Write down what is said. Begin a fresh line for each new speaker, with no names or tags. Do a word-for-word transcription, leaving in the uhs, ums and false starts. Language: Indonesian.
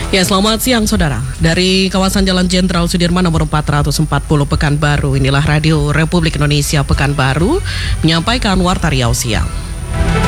Ya, selamat siang saudara. Dari kawasan Jalan Jenderal Sudirman nomor empat ratus empat puluh Pekanbaru, inilah Radio Republik Indonesia Pekanbaru menyampaikan Warta Riau Siang.